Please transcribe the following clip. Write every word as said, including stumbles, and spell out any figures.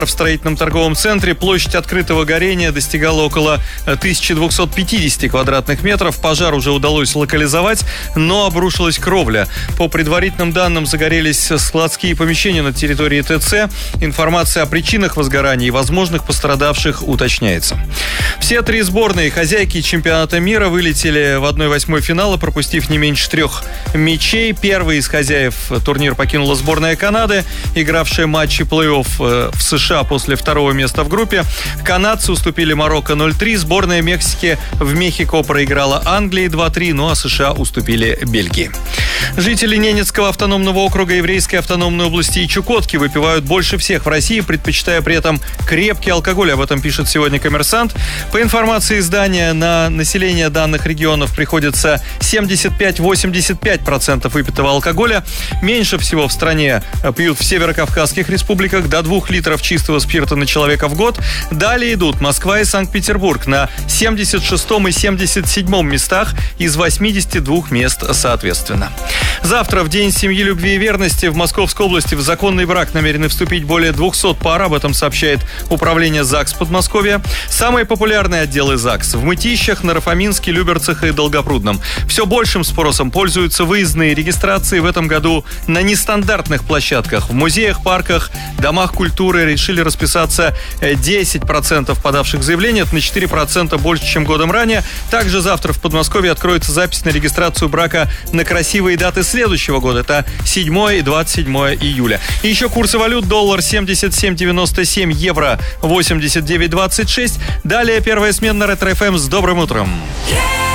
В строительном торговом центре площадь открытого горения достигала около тысяча двести пятьдесят квадратных метров. Пожар уже удалось локализовать, но обрушилась кровля. По предварительным данным, загорелись складские помещения на территории ТЦ. Информация о причинах возгорания и возможных пострадавших уточняется. Все три сборные хозяйки чемпионата мира вылетели в одна восьмая финала, пропустив не меньше трех мячей. Первый из хозяев турнир покинула сборная Канады, игравшая матчи плей-офф в США после второго места в группе. Канадцы уступили Марокко ноль три. Сборная Мексики в Мехико проиграла Англии два три, ну а США уступили Бельгии. Жители Ненецкого автономного округа, Еврейской автономной области и Чукотки выпивают больше всех в России, предпочитая при этом крепкий алкоголь. Об этом пишет сегодня «Коммерсант». По информации издания, на население данных регионов приходится семьдесят пять - восемьдесят пять процентов выпитого алкоголя. Меньше всего в стране пьют в северокавказских республиках, до двух литров чистого спирта на человека в год. Далее идут Москва и Санкт-Петербург на семьдесят шестом и семьдесят седьмом местах из восьмидесяти двух мест соответственно. Завтра, в День семьи, любви и верности, в Московской области в законный брак намерены вступить более двухсот пар. Об этом сообщает управление ЗАГС Подмосковья. Самые популярные отделы ЗАГС в Мытищах, Наро-Фоминске, Люберцах и Долгопрудном. Все большим спросом пользуются выездные регистрации. В этом году на нестандартных площадках, в музеях, парках, домах культуры решили расписаться десять процентов подавших заявления. Это на четыре процента больше, чем годом ранее. Также завтра в Подмосковье откроется запись на регистрацию брака на красивые даты следующего года. Это седьмое и двадцать седьмое июля. И еще курсы валют: доллар семьдесят семь девяносто семь, евро восемьдесят девять двадцать шесть. Далее первая смена Ретро-ФМ с добрым утром.